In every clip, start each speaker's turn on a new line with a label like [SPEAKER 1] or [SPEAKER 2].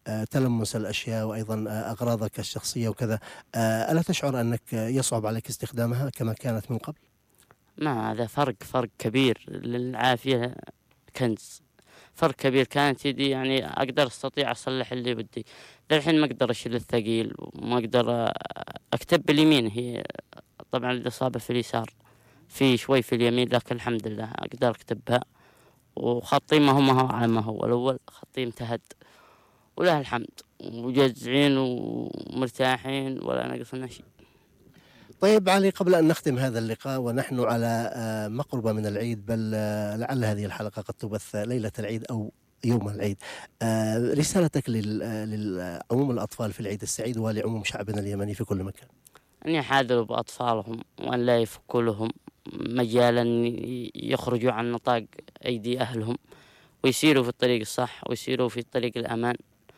[SPEAKER 1] تلمس الأشياء وأيضا أغراضك الشخصية وكذا، ألا تشعر أنك يصعب عليك استخدامها كما كانت من قبل؟
[SPEAKER 2] ما هذا فرق كبير. للعافية كنز. فرق كبير. كانت يدي يعني أستطيع أصلح اللي بدي. للحين ما أقدر أشيل الثقيل وما أقدر أكتب باليمين. هي طبعا الإصابة في اليسار، في شوي في اليمين، لكن الحمد لله أقدر أكتبها. وخطي ما هو على ما هو الأول. خطي امتهد وله الحمد، وجزعين ومرتاحين ولا ناقصنا شيء.
[SPEAKER 1] طيب علي، قبل أن نختم هذا اللقاء ونحن على مقربة من العيد، بل لعل هذه الحلقة قد تبث ليلة العيد أو يوم العيد، رسالتك لعموم الأطفال في العيد السعيد ولعموم شعبنا اليمني في كل مكان.
[SPEAKER 2] أن يحاذروا بأطفالهم وأن لا يفكوا لهم مجالا يخرجوا عن نطاق أيدي أهلهم، ويسيروا في الطريق الصح ويسيروا في طريق الأمان،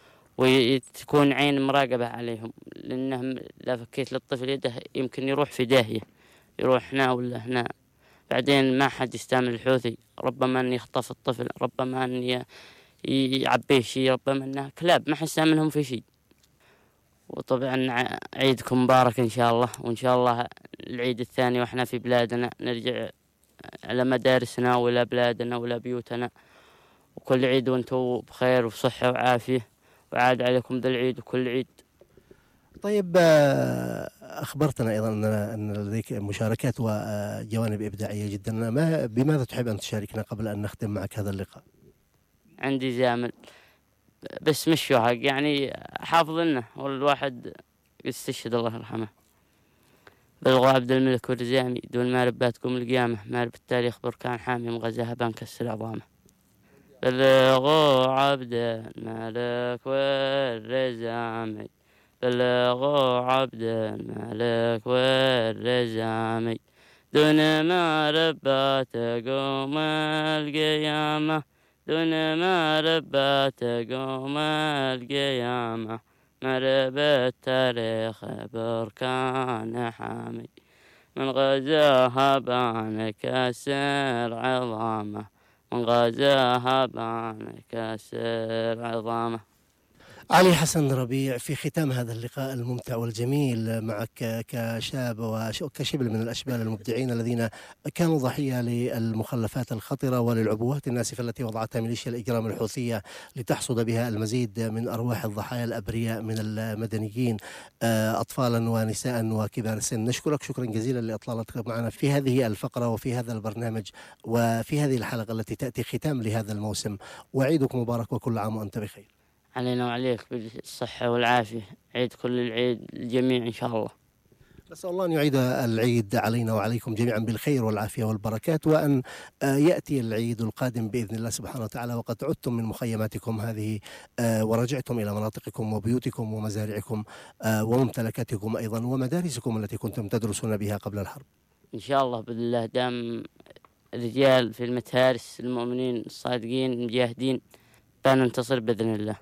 [SPEAKER 2] وتكون عين مراقبة عليهم. لأنهم إذا فكيت للطفل يده يمكن يروح في داهية، يروح هنا ولا هنا. بعدين ما حد يستعمل الحوثي، ربما أن يخطف الطفل، ربما أن يعبيه شيء، ربما أنه كلاب ما حيستعملهم في شيء. وطبعا عيدكم مبارك إن شاء الله. وإن شاء الله العيد الثاني وإحنا في بلادنا نرجع على مدارسنا ولا بلادنا ولا بيوتنا. وكل عيد وانتم بخير وصحة وعافية، وعاد عليكم ذا العيد وكل عيد.
[SPEAKER 1] طيب، أخبرتنا أيضا أن لديك مشاركات وجوانب إبداعية جدا، بماذا تحب أن تشاركنا قبل أن نختم معك هذا اللقاء؟
[SPEAKER 2] عندي زامل بس مش شهق يعني حافظ لنا، والواحد يستشهد الله يرحمه. بلغوا عبد الملك والرزامي دون ما رباتكم القيامة، ما رب التاريخ بركان حامي مغزاها بنكسر عظامه. بلغوا عبد الملك والرزامي، بلغوا عبد الملك والرزامي دون ما ربات تقوم القيامة، دون ما ربات تقوم القيامة، مرب التاريخ بركان حامي من غزاها بان كسر عظامه، من غزاها بان كسر عظامه.
[SPEAKER 1] علي حسن ربيع، في ختام هذا اللقاء الممتع والجميل معك كشاب وكشبل من الأشبال المبدعين الذين كانوا ضحية للمخلفات الخطرة وللعبوات الناسفة التي وضعتها ميليشيا الإجرام الحوثية لتحصد بها المزيد من أرواح الضحايا الأبرياء من المدنيين، أطفالا ونساء وكبار السن. نشكرك شكرا جزيلا لإطلالتك معنا في هذه الفقرة وفي هذا البرنامج وفي هذه الحلقة التي تأتي ختام لهذا الموسم، وعيدك مبارك وكل عام وأنت بخير.
[SPEAKER 2] علينا وعليك بالصحة والعافية. عيد كل العيد الجميع إن شاء الله.
[SPEAKER 1] نسأل الله أن يعيد العيد علينا وعليكم جميعا بالخير والعافية والبركات، وأن يأتي العيد القادم بإذن الله سبحانه وتعالى وقد عدتم من مخيماتكم هذه ورجعتم إلى مناطقكم وبيوتكم ومزارعكم وممتلكاتكم أيضا ومدارسكم التي كنتم تدرسون بها قبل الحرب.
[SPEAKER 2] إن شاء الله بإذن الله، دام الرجال في المتارس المؤمنين الصادقين المجاهدين بننتصر بإذن الله.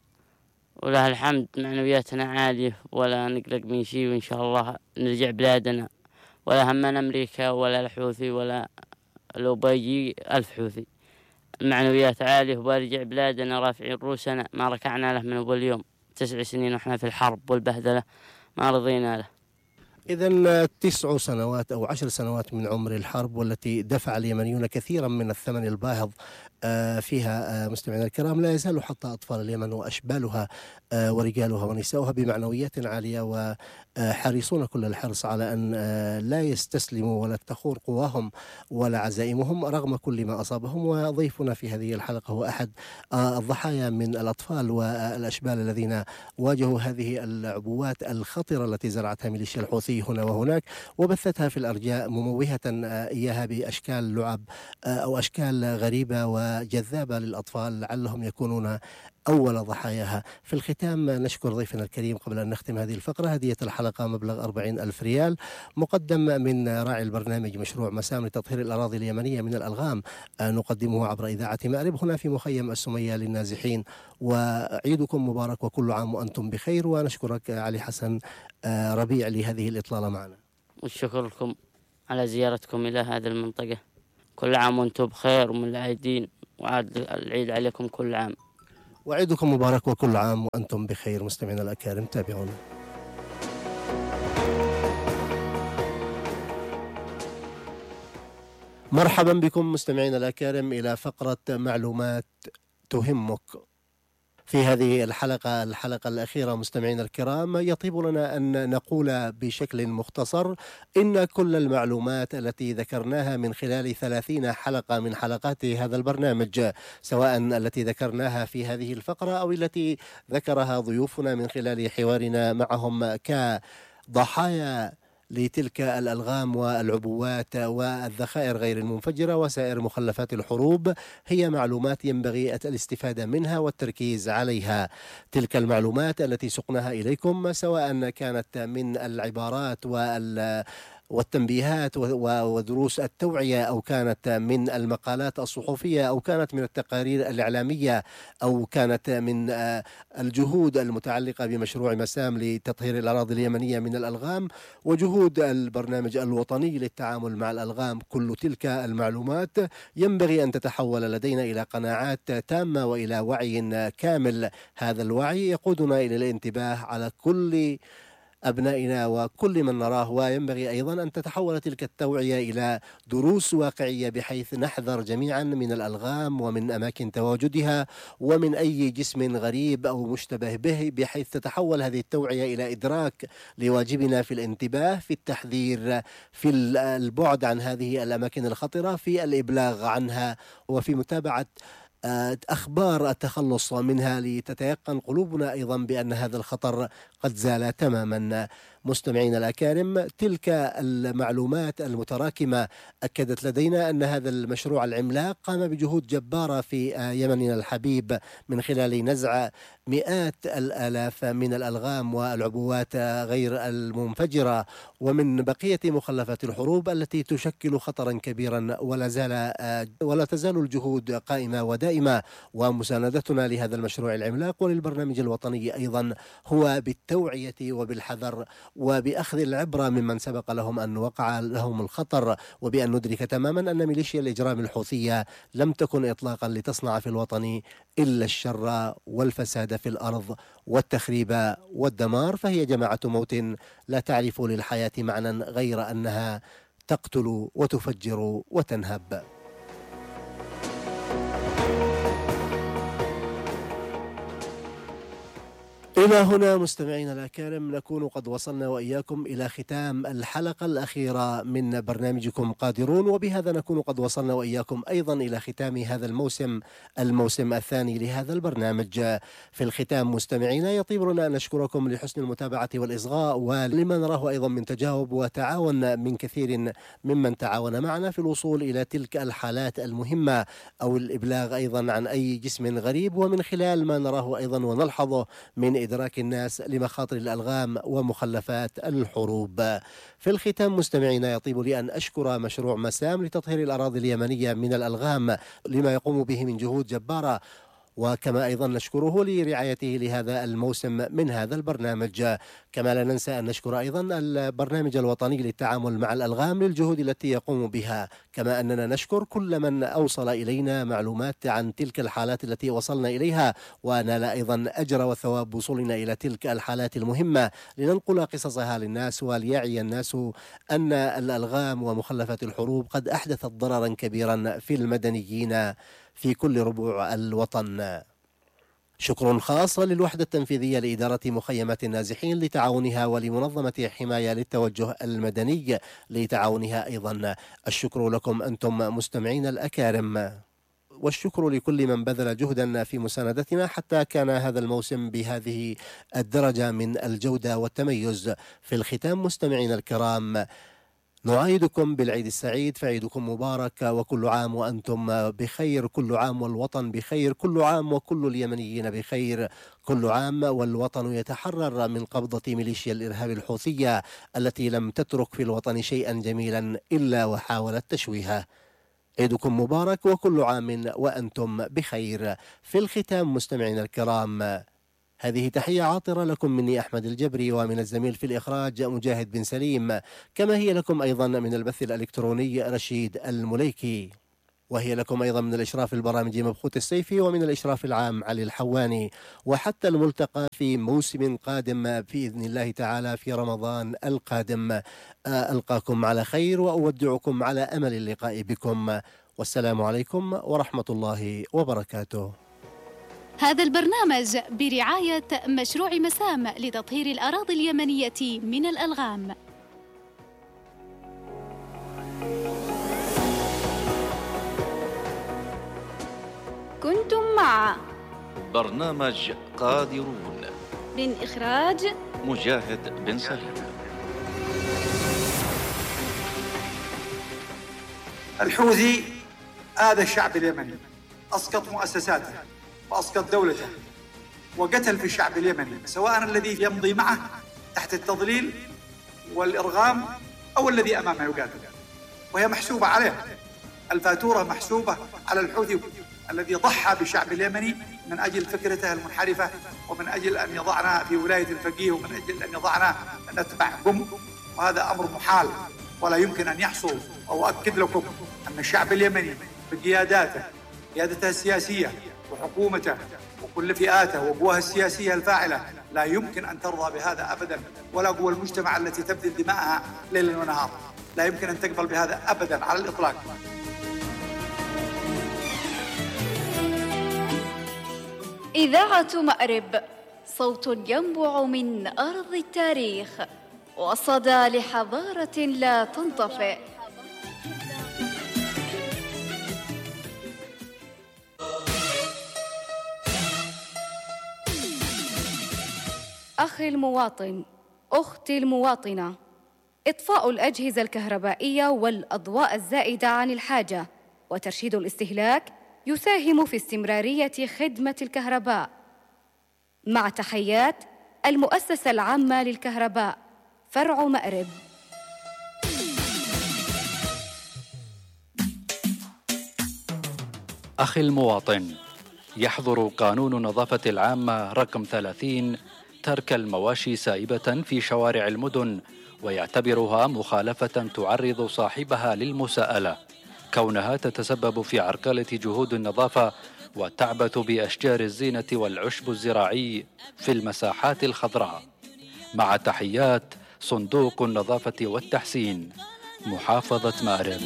[SPEAKER 2] وله الحمد معنوياتنا عالية ولا نقلق من شيء، وإن شاء الله نرجع بلادنا ولا همنا أمريكا ولا الحوثي ولا لو بيجي 1000 حوثي. المعنويات عالية وبرجع بلادنا رافعين رؤوسنا، ما ركعنا له من أول يوم. 9 سنين وإحنا في الحرب والبهدلة ما رضينا له.
[SPEAKER 1] إذا 9 سنوات أو 10 سنوات من عمر الحرب، والتي دفع اليمنيون كثيرا من الثمن الباهظ فيها. مستمعينا الكرام، لا يزال حتى أطفال اليمن وأشبالها ورجالها ونساؤها بمعنويات عالية وحريصون كل الحرص على أن لا يستسلموا ولا تخور قواهم ولا عزائمهم رغم كل ما أصابهم. وضيفنا في هذه الحلقة هو أحد الضحايا من الأطفال والأشبال الذين واجهوا هذه العبوات الخطرة التي زرعتها ميليشيا الحوثي هنا وهناك وبثتها في الأرجاء، مموهة إياها بأشكال لعب أو أشكال غريبة وجذابة للأطفال لعلهم يكونون أول ضحاياها. في الختام نشكر ضيفنا الكريم قبل أن نختم هذه الفقرة. هدية الحلقة مبلغ 40,000 ريال مقدم من راعي البرنامج مشروع مسام لتطهير الأراضي اليمنية من الألغام، نقدمه عبر إذاعة مأرب هنا في مخيم السمية للنازحين. وعيدكم مبارك وكل عام وأنتم بخير. ونشكرك علي حسن ربيع لهذه الإطلالة معنا.
[SPEAKER 2] والشكر لكم على زيارتكم إلى هذه المنطقة. كل عام وأنتم بخير ومن العايدين، وعاد العيد عليكم كل عام.
[SPEAKER 1] وعيدكم مبارك وكل عام وأنتم بخير. مستمعينا الأكارم تابعونا. مرحبا بكم مستمعينا الأكارم إلى فقرة معلومات تهمك. في هذه الحلقة الأخيرة مستمعينا الكرام، يطيب لنا أن نقول بشكل مختصر إن كل المعلومات التي ذكرناها من خلال 30 حلقة من حلقات هذا البرنامج، سواء التي ذكرناها في هذه الفقرة أو التي ذكرها ضيوفنا من خلال حوارنا معهم كضحايا لتلك الألغام والعبوات والذخائر غير المنفجرة وسائر مخلفات الحروب، هي معلومات ينبغي الاستفادة منها والتركيز عليها. تلك المعلومات التي سقناها إليكم سواء كانت من العبارات والتنبيهات ودروس التوعية، أو كانت من المقالات الصحفية، أو كانت من التقارير الإعلامية، أو كانت من الجهود المتعلقة بمشروع مسام لتطهير الأراضي اليمنية من الألغام، وجهود البرنامج الوطني للتعامل مع الألغام، كل تلك المعلومات ينبغي أن تتحول لدينا إلى قناعات تامة وإلى وعي كامل. هذا الوعي يقودنا إلى الانتباه على كل أبنائنا وكل من نراه، وينبغي أيضا أن تتحول تلك التوعية إلى دروس واقعية بحيث نحذر جميعا من الألغام ومن أماكن تواجدها ومن أي جسم غريب أو مشتبه به، بحيث تتحول هذه التوعية إلى إدراك لواجبنا في الانتباه، في التحذير، في البعد عن هذه الأماكن الخطرة، في الإبلاغ عنها، وفي متابعة أخبار التخلص منها، لتتيقن قلوبنا أيضا بأن هذا الخطر قد زال تماما. مستمعينا الأكارم، تلك المعلومات المتراكمة أكدت لدينا أن هذا المشروع العملاق قام بجهود جبارة في يمننا الحبيب من خلال نزع مئات الآلاف من الألغام والعبوات غير المنفجرة ومن بقية مخلفات الحروب التي تشكل خطرا كبيرا، ولا تزال الجهود قائمة ودائمة. ومساندتنا لهذا المشروع العملاق وللبرنامج الوطني أيضا هو بالتوعية وبالحذر وبأخذ العبرة ممن سبق لهم أن وقع لهم الخطر، وبأن ندرك تماما أن ميليشيا الإجرام الحوثية لم تكن إطلاقا لتصنع في الوطن إلا الشر والفساد في الأرض والتخريب والدمار، فهي جماعة موت لا تعرف للحياة معنى غير أنها تقتل وتفجر وتنهب. إلى هنا مستمعينا الأكارم نكون قد وصلنا وإياكم إلى ختام الحلقة الأخيرة من برنامجكم قادرون، وبهذا نكون قد وصلنا وإياكم أيضا إلى ختام هذا الموسم الثاني لهذا البرنامج. في الختام مستمعينا يطيب لنا أن نشكركم لحسن المتابعة والإصغاء، ولما نراه أيضا من تجاوب وتعاون من كثير ممن تعاون معنا في الوصول إلى تلك الحالات المهمة أو الإبلاغ أيضا عن أي جسم غريب، ومن خلال ما نراه أيضا ونلحظه من إدراك الناس لمخاطر الألغام ومخلفات الحروب. في الختام مستمعينا يطيب لي أن أشكر مشروع مسام لتطهير الأراضي اليمنية من الألغام لما يقوم به من جهود جبارة، وكما أيضا نشكره لرعايته لهذا الموسم من هذا البرنامج. كما لا ننسى أن نشكر أيضا البرنامج الوطني للتعامل مع الألغام للجهود التي يقوم بها، كما أننا نشكر كل من أوصل إلينا معلومات عن تلك الحالات التي وصلنا إليها، ونال أيضا أجر وثواب وصولنا إلى تلك الحالات المهمة لننقل قصصها للناس وليعي الناس أن الألغام ومخلفات الحروب قد أحدثت ضررا كبيرا في المدنيين في كل ربوع الوطن. شكر خاص للوحدة التنفيذية لإدارة مخيمات النازحين لتعاونها، ولمنظمة حماية للتوجه المدني لتعاونها أيضا. الشكر لكم أنتم مستمعين الأكارم، والشكر لكل من بذل جهدا في مساندتنا حتى كان هذا الموسم بهذه الدرجة من الجودة والتميز. في الختام مستمعين الكرام نعايدكم بالعيد السعيد، فعيدكم مبارك وكل عام وأنتم بخير، كل عام والوطن بخير، كل عام وكل اليمنيين بخير، كل عام والوطن يتحرر من قبضة ميليشيا الإرهاب الحوثية التي لم تترك في الوطن شيئا جميلا إلا وحاولت تشويهه. عيدكم مبارك وكل عام وأنتم بخير. في الختام مستمعين الكرام هذه تحية عاطرة لكم مني أحمد الجبري، ومن الزميل في الإخراج مجاهد بن سليم، كما هي لكم أيضا من البث الإلكتروني رشيد المليكي. وهي لكم أيضا من الإشراف البرامجي مبخوت السيفي، ومن الإشراف العام علي الحواني. وحتى الملتقى في موسم قادم بإذن الله تعالى في رمضان القادم، ألقاكم على خير وأودعكم على أمل اللقاء بكم، والسلام عليكم ورحمة الله وبركاته.
[SPEAKER 3] هذا البرنامج برعاية مشروع مسام لتطهير الأراضي اليمنية من الألغام. كنتم مع
[SPEAKER 4] برنامج قادرون
[SPEAKER 3] من إخراج
[SPEAKER 4] مجاهد بن سليم.
[SPEAKER 5] الحوثي هذا الشعب اليمني أسقط مؤسساته وأسقط دولته وقتل في الشعب اليمني، سواء الذي يمضي معه تحت التضليل والإرغام أو الذي أمامه يقاتل، وهي محسوبة عليه. الفاتورة محسوبة على الحوثي الذي ضحى بالشعب اليمني من أجل فكرته المنحرفة، ومن أجل أن يضعنا في ولاية الفقيه، ومن أجل أن يضعنا نتبع قم، وهذا أمر محال ولا يمكن أن يحصل. وأؤكد لكم أن الشعب اليمني بقياداته، قيادته السياسية وحكومته وكل فئاته وقواه السياسية الفاعلة، لا يمكن أن ترضى بهذا أبدا، ولا قوى المجتمع التي تبذل دماءها ليلا ونهارا لا يمكن أن تقبل بهذا أبدا على الإطلاق.
[SPEAKER 3] إذاعة مأرب، صوت ينبع من أرض التاريخ وصدى لحضارة لا تنطفئ. أخي المواطن، أختي المواطنة، إطفاء الأجهزة الكهربائية والأضواء الزائدة عن الحاجة وترشيد الاستهلاك يساهم في استمرارية خدمة الكهرباء. مع تحيات المؤسسة العامة للكهرباء فرع مأرب.
[SPEAKER 6] أخي المواطن، يحظر قانون النظافة العامة رقم 30 ترك المواشي سائبة في شوارع المدن، ويعتبرها مخالفة تعرض صاحبها للمساءلة، كونها تتسبب في عرقلة جهود النظافة وتعبث بأشجار الزينة والعشب الزراعي في المساحات الخضراء. مع تحيات صندوق النظافة والتحسين، محافظة مأرب.